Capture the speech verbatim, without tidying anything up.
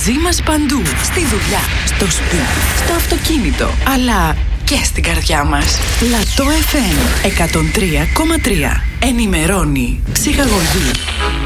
μαζί μας παντού. Στη δουλειά, στο σπίτι, στο αυτοκίνητο, αλλά και στην καρδιά μας. Λατό εφ εμ εκατόν τρία κόμμα τρία. Ενημερώνει, ψυχαγωγεί